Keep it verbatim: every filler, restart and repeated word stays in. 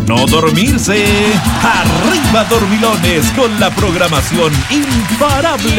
no dormirse. Arriba Dormilones con la programación imparable.